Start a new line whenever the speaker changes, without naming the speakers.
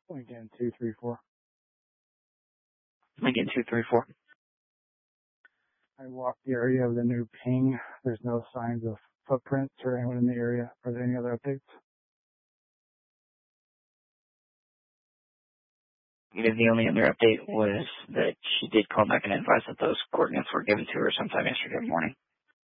Lincoln 234.
Lincoln 234.
I walked the area of the new ping. There's no signs of footprints or anyone in the area. Are there any other updates?
The only other update was that she did call back and advise that those coordinates were given to her sometime yesterday morning.